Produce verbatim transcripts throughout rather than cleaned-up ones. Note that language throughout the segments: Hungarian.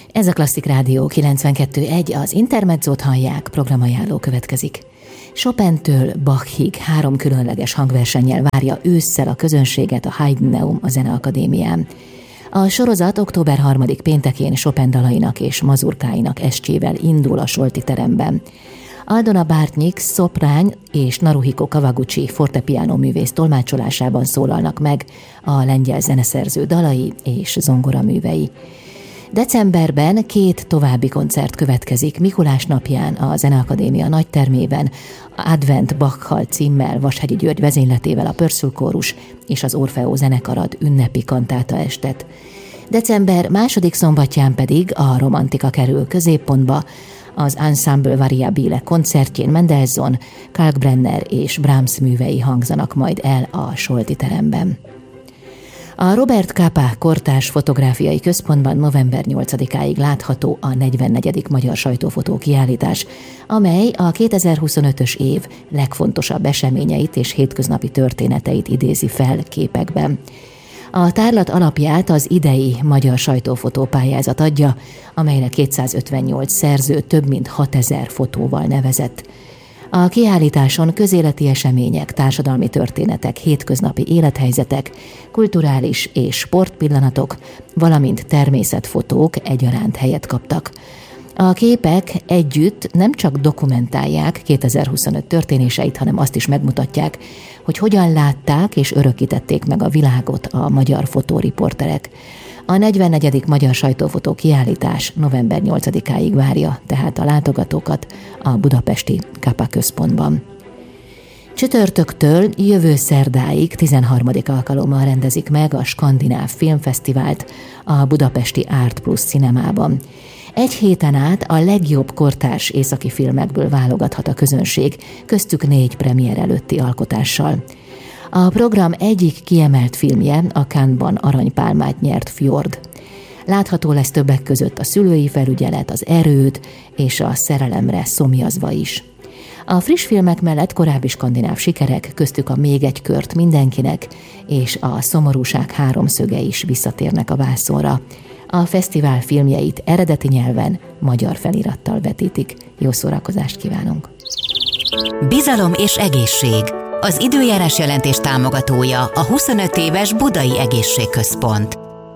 Ez a Klasszik Rádió kilencvenkettő egy, az Intermezzót hallják, programajánló következik. Chopintől Bachig három különleges hangversennyel várja ősszel a közönséget a Heideneum a Zeneakadémián. A sorozat október harmadika péntekén Chopin dalainak és mazurkáinak estjével indul a Solti teremben. Aldona Bartnyik szoprán és Naruhiko Kawaguchi fortepiano művész tolmácsolásában szólalnak meg a lengyel zeneszerző dalai és zongoraművei. Decemberben két további koncert következik. Mikulás napján a Zeneakadémia nagytermében Advent Bachal címmel Vashegyi György vezényletével a Pörsül Kórus és az Orfeó zenekar ad ünnepi kantáta estet. December második szombatján pedig a romantika kerül középpontba. Az Ensemble Variabile koncertjén Mendelssohn, Kalkbrenner és Brahms művei hangzanak majd el a Solti teremben. A Robert Capa Kortárs Fotográfiai Központban november nyolcadikáig látható a negyvennegyedik Magyar Sajtófotó kiállítás, amely a kétezer-huszonötös év legfontosabb eseményeit és hétköznapi történeteit idézi fel képekben. A tárlat alapját az idei Magyar Sajtófotó pályázat adja, amelyre kétszázötvennyolc szerző több mint hatezer fotóval nevezett. A kiállításon közéleti események, társadalmi történetek, hétköznapi élethelyzetek, kulturális és sportpillanatok, valamint természetfotók egyaránt helyet kaptak. A képek együtt nem csak dokumentálják kétezer-huszonöt történéseit, hanem azt is megmutatják, hogy hogyan látták és örökítették meg a világot a magyar fotóriporterek. A negyvennegyedik Magyar Sajtófotó kiállítás november nyolcadikáig várja tehát a látogatókat a budapesti Capa központban. Csütörtöktől jövő szerdáig tizenharmadik alkalommal rendezik meg a Skandináv Filmfesztivált a budapesti Art Plus Cinemában. Egy héten át a legjobb kortárs északi filmekből válogathat a közönség, köztük négy premier előtti alkotással. A program egyik kiemelt filmje a Cannes-ban aranypálmát nyert Fjord. Látható lesz többek között a Szülői felügyelet, az Erőd és a Szerelemre szomjazva is. A friss filmek mellett korábbi skandináv sikerek, köztük a Még egy kört mindenkinek és a Szomorúság háromszöge is visszatérnek a vászonra. A fesztivál filmjeit eredeti nyelven, magyar felirattal vetítik. Jó szórakozást kívánunk! Bizalom és egészség. Az időjárás jelentés támogatója a huszonöt éves Budai Egészségközpont.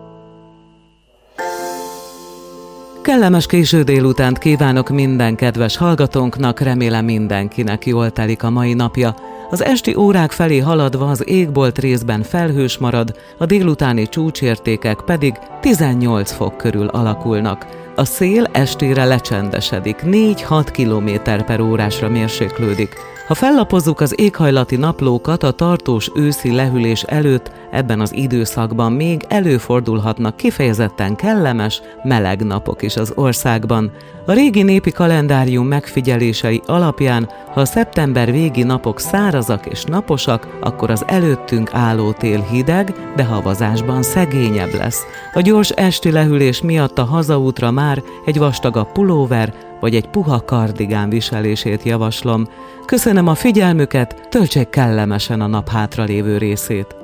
Kellemes késő délutánt kívánok minden kedves hallgatónknak, remélem mindenkinek jól telik a mai napja. Az esti órák felé haladva az égbolt részben felhős marad, a délutáni csúcsértékek pedig tizennyolc fok körül alakulnak. A szél estére lecsendesedik, négy-hat kilométer per órásra mérséklődik. Ha fellapozzuk az éghajlati naplókat, a tartós őszi lehűlés előtt ebben az időszakban még előfordulhatnak kifejezetten kellemes, meleg napok is az országban. A régi népi kalendárium megfigyelései alapján, ha a szeptember végi napok szárazak és naposak, akkor az előttünk álló tél hideg, de havazásban szegényebb lesz. A gyors esti lehűlés miatt a hazaútra már egy vastagabb pulóver vagy egy puha kardigán viselését javaslom. Köszönöm a figyelmüket, töltsék kellemesen a nap hátralévő részét.